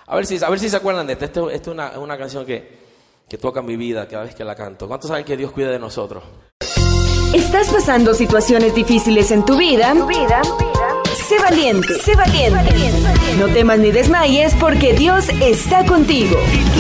A ver si se acuerdan de esta. Esta es una canción que toca mi vida cada vez que la canto. ¿Cuántos saben que Dios cuida de nosotros? ¿Estás pasando situaciones difíciles en tu vida? Sé valiente, sé valiente. No temas ni desmayes porque Dios está contigo.